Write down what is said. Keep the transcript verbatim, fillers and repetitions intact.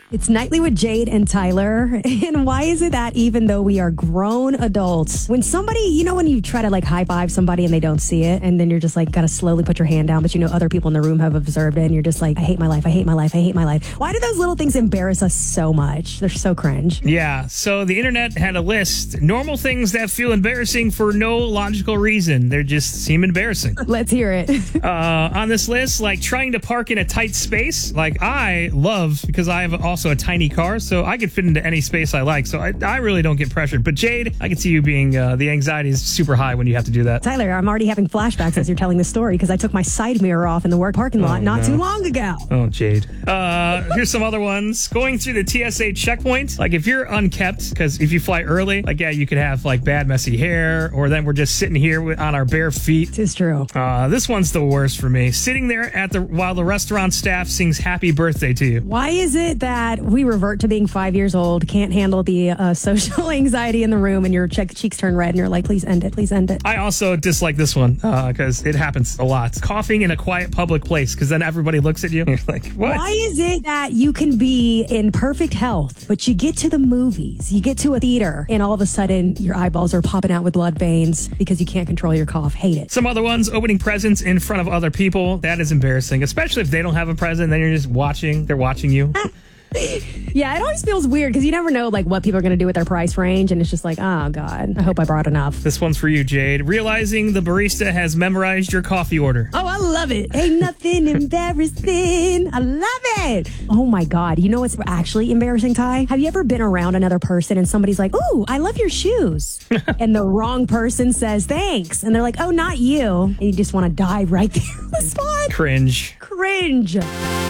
It's Nightly with Jade and Tyler. And why is it that even though we are grown adults, when somebody, you know, when you try to like high five somebody and they don't see it, and then you're just like, gotta slowly put your hand down, but you know, other people in the room have observed it, and you're just like, I hate my life, I hate my life, I hate my life. Why do those little things embarrass us so much? They're so cringe. Yeah, so the internet had a list. Normal things that feel embarrassing for no logical reason. They just seem embarrassing. Let's hear it. uh, on this list, like trying to park in a tight space. Like I love, because I have also a tiny car, so I can fit into any space I like. So I, I really don't get pressured. But Jade, I can see you being, uh, the anxiety is super high when you have to do that. Tyler, I'm already having flashbacks as you're telling this story because I took my side mirror off in the work parking lot Oh, not no. too long ago. Oh, Jade. Uh, here's some other ones. Going through the T S A checkpoint. Like if you're unkept, because if you fly early, like yeah, you could have like bad messy hair, or then we're just sitting here with, on our bare feet. It's true. Uh, this one's the worst for me. Sitting there at the while the restaurant staff sings happy birthday to you. Why is it that we revert to being five years old, can't handle the uh, social anxiety in the room, and your cheek, cheeks turn red, and you're like, please end it, please end it. I also dislike this one because uh, it happens a lot. Coughing in a quiet public place, because then everybody looks at you. You're like, what? Why is it that you can be in perfect health, but you get to the movies, you get to a theater, and all of a sudden your eyeballs are popping out with blood veins because you can't control your cough? Hate it. Some other ones, opening presents in front of other people. That is embarrassing, especially if they don't have a present. Then you're just watching. They're watching you. Yeah, it always feels weird because you never know like what people are going to do with their price range, and it's just like, oh God, I hope I brought enough. This one's for you, Jade. Realizing the barista has memorized your coffee order. Oh, I love it. Ain't nothing embarrassing. I love it. Oh my God. You know what's actually embarrassing, Ty? Have you ever been around another person and somebody's like, ooh, I love your shoes. And the wrong person says thanks. And they're like, oh, not you. And you just want to die right there on the spot. Cringe. Cringe.